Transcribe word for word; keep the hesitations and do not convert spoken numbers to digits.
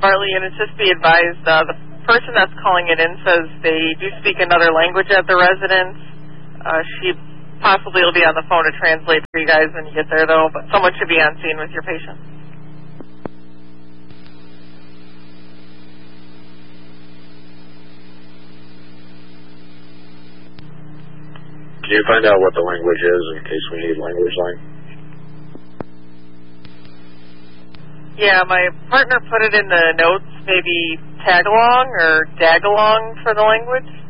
Bartley, and it's just be advised, uh, the person that's calling it in says they do speak another language at the residence. Uh, she possibly will be on the phone to translate for you guys when you get there, though, but someone should be on scene with your patient. Can you find out what the language is in case we need language line? Yeah, my partner put it in the notes, maybe tag along or dag along for the language.